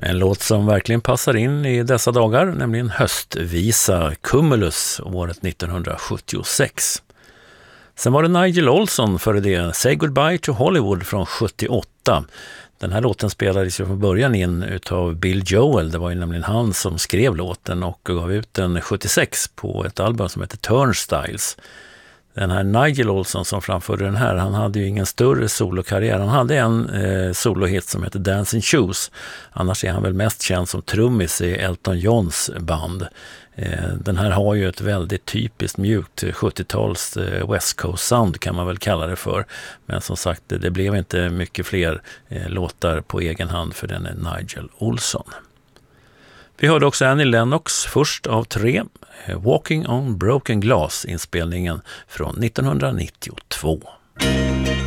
En låt som verkligen passar in i dessa dagar, nämligen höstvisa Cumulus året 1976. Sen var det Nigel Olsson före det, Say Goodbye to Hollywood från 78. Den här låten spelades ju från början in utav Bill Joel. Det var ju nämligen han som skrev låten och gav ut den 76 på ett album som heter Turnstiles. Den här Nigel Olsson som framförde den här, han hade ju ingen större solokarriär. Han hade en solohit som heter Dancing Shoes. Annars är han väl mest känd som trummis i Elton Johns band. Den här har ju ett väldigt typiskt mjukt 70-tals West Coast sound kan man väl kalla det för. Men som sagt, det blev inte mycket fler låtar på egen hand för den är Nigel Olsson. Vi hörde också Annie Lennox först av 3, Walking on Broken Glass, inspelningen från 1992.